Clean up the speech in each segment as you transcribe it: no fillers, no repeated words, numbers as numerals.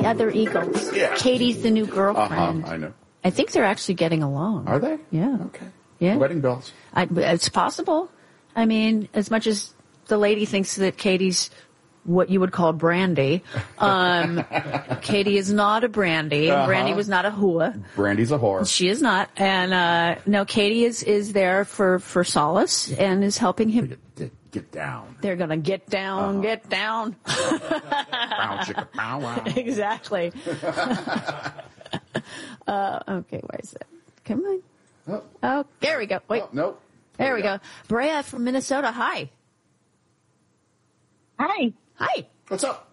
Yeah, they're eagles. Yeah. Katie's the new girlfriend. I know. I think they're actually getting along. Are they? Yeah. Okay. Yeah. Wedding bells. It's possible. I mean, as much as the lady thinks that Katie's what you would call brandy, Katie is not a brandy. Brandy was not a hua. Brandy's a whore. She is not. And no, Katie is there for solace and is helping him. Get down. They're going to get down, get down. Bow, chicka, bow, wow. Exactly. Okay, where is it? Come on. Oh, there we go. Wait. Oh, nope. There we go. Brea from Minnesota. Hi. Hi. Hi. What's up?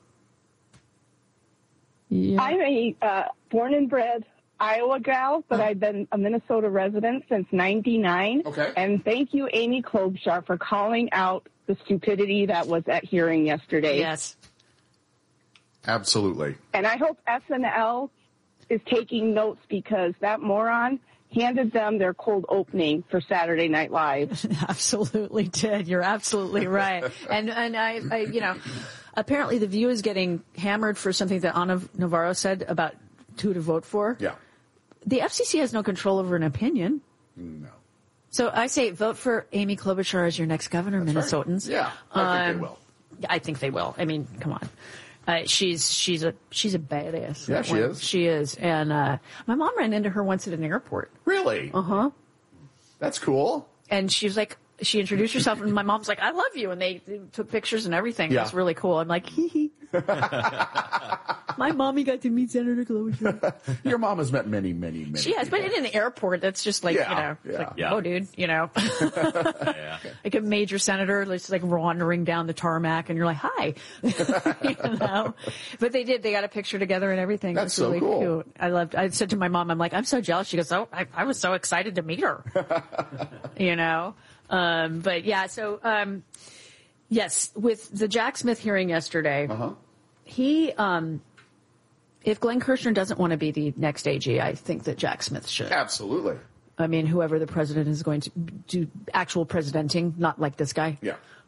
Yeah. I'm a born and bred Iowa gal, but I've been a Minnesota resident since '99. Okay. And thank you, Amy Klobuchar, for calling out the stupidity that was at hearing yesterday. Yes. Absolutely. And I hope SNL is taking notes because that moron handed them their cold opening for Saturday Night Live. Absolutely did. You're absolutely right. And I you know, apparently The View is getting hammered for something that Ana Navarro said about who to vote for. Yeah. The FCC has no control over an opinion. No. So I say vote for Amy Klobuchar as your next governor, That's Minnesotans. right. Yeah, I think they will. I think they will. I mean, come on. She's a badass. Yeah, she is. She is. And my mom ran into her once at an airport. Really? Uh-huh. That's cool. And she was like, she introduced herself, and my mom's like, I love you. And they took pictures and everything. Yeah. It was really cool. I'm like, hee hee. My mommy got to meet Senator Klobuchar. Your mom has met many, many, many She has, people. but in an airport, that's just like, Yeah, you know, yeah. like, oh, dude, you know. Like a major senator, just like wandering down the tarmac, and you're like, hi. You know? But they got a picture together and everything. That's it was really so cool. cute. I said to my mom, I'm like, I'm so jealous. She goes, oh, I was so excited to meet her. You know? But yeah, so, yes, with the Jack Smith hearing yesterday, he, if Glenn Kirshner doesn't want to be the next AG, I think that Jack Smith should. Absolutely. I mean, whoever the president is going to do actual presidenting, not like this guy. Yeah.